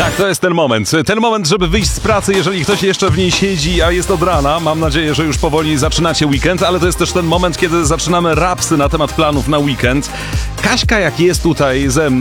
Tak, to jest ten moment. Ten moment, żeby wyjść z pracy, jeżeli ktoś jeszcze w niej siedzi, a jest od rana. Mam nadzieję, że już powoli zaczynacie weekend, ale to jest też ten moment, kiedy zaczynamy rapsy na temat planów na weekend. Kaśka, jak jest tutaj ze mną,